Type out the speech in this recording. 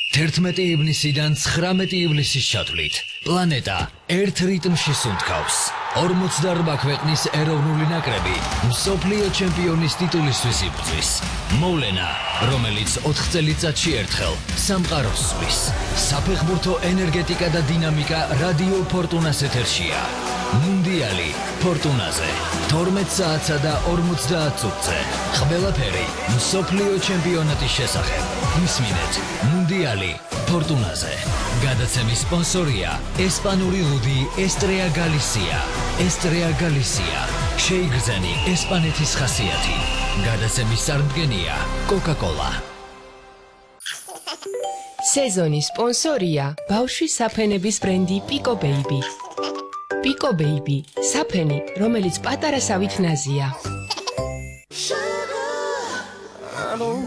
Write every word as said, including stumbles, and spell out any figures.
თერთმეტი ივნისიდან ცხრამეტი ივლისის ჩათვლით პლანეტა ერთ რიტმში სუნთქავს. ორმოცდაორმა ქვეყნის ეროვნული ნაკრები მსოფლიო ჩემპიონის ტიტულისთვის იბრძვის. მოვლენა, რომელიც ოთხ წელიწადში ერთხელ სამყაროს სვლის. საფეხბურთო ენერგეტიკა და დინამიკა რადიო ფორტუნას ეთერშია. მუნდიალი ფორტუნაზე თორმეტ საათსა და ორმოცდაათ წუთზე. ყველაფერი მსოფლიო ჩემპიონატის შესახებ. ისმინეთ მუნდიალი ფორტუნაზე. გადაცემის სპონსორია ესპანური ლუდი ესტრეა გალისია. ესტრეა გალისია. შეიგრძენი ესპანეთის ხასიათი. გადაცემის წარმდგენია კოკა-კოლა. სეზონის სპონსორია ბავშვის საფენების ბრენდი პიკო ბეიბი. პიკო ბეიბი, საფენი, რომელიც პატარა სავით ნაზია.